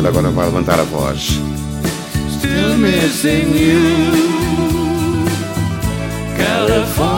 ele agora vai levantar a voz. Still missing you, California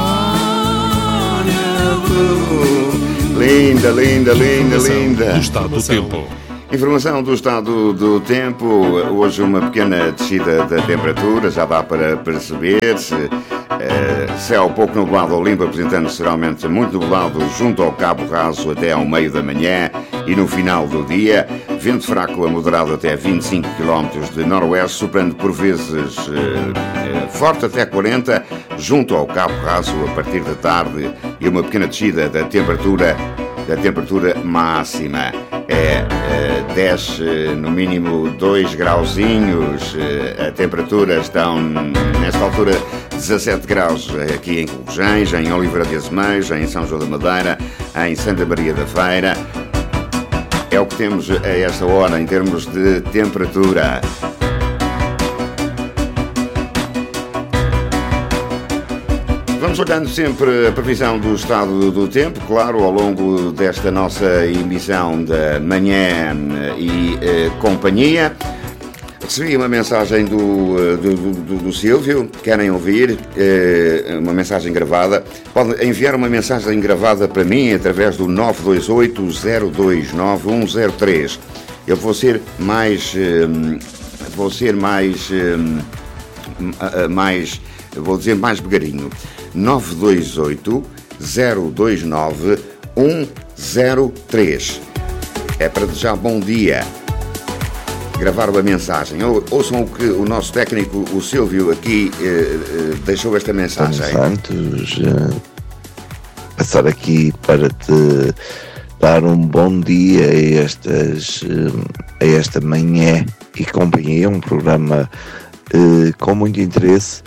blue. Linda, linda, linda, linda. Do estado do tempo. Informação do estado do tempo. Hoje uma pequena descida da temperatura, já dá para perceber-se. Céu pouco nublado ou limpo, apresentando-se geralmente muito nublado junto ao Cabo Raso até ao meio da manhã e no final do dia. Vento fraco a moderado até 25 km de noroeste, soprando por vezes forte até 40 junto ao Cabo Raso a partir da tarde, e uma pequena descida da temperatura máxima. Desce no mínimo 2 grauzinhos, a temperatura estão nesta altura 17 graus aqui em Covejães, em Oliveira de Azeméis, em São João da Madeira, em Santa Maria da Feira. É o que temos a esta hora em termos de temperatura. Vamos olhando sempre a previsão do estado do tempo, claro, ao longo desta nossa emissão da manhã e companhia. Recebi uma mensagem do Silvio, querem ouvir uma mensagem gravada. Podem enviar uma mensagem gravada para mim através do 928-029-103. Eu vou ser mais devagarinho. 928-029-103. É para desejar bom dia. Gravar uma mensagem. Ouçam o que o nosso técnico, o Silvio, aqui deixou esta mensagem. Santos, passar aqui para te dar um bom dia a esta manhã e companhia, um programa com muito interesse,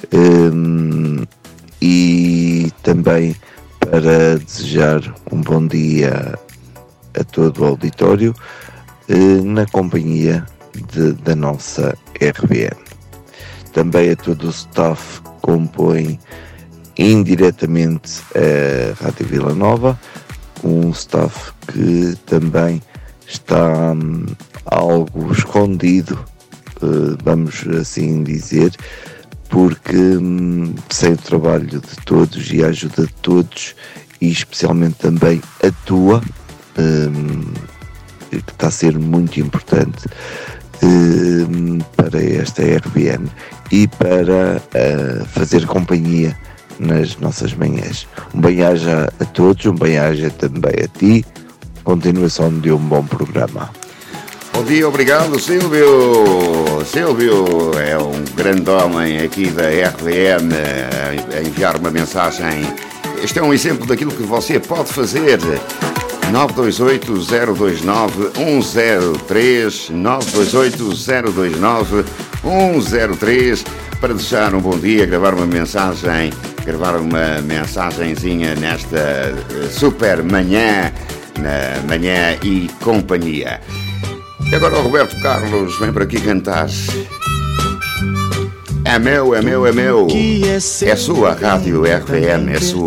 e também para desejar um bom dia a todo o auditório na companhia da nossa RBN. Também a todo o staff que compõe indiretamente a Rádio Vila Nova, um staff que também está algo escondido, vamos assim dizer, porque sem o trabalho de todos e a ajuda de todos, e especialmente também a tua, que está a ser muito importante para esta RBN e para fazer companhia nas nossas manhãs. Um bem-aja a todos, um bem-aja também a ti, continuação de um bom programa. Bom dia, obrigado, Silvio. Silvio é um grande homem aqui da RBN a enviar uma mensagem. Este é um exemplo daquilo que você pode fazer. 928-029-103, 928-029-103, para deixar um bom dia, gravar uma mensagenzinha nesta super manhã, na manhã e companhia. E agora o Roberto Carlos vem por aqui cantar. É meu, é meu, é meu. É sua rádio RBN, é sua.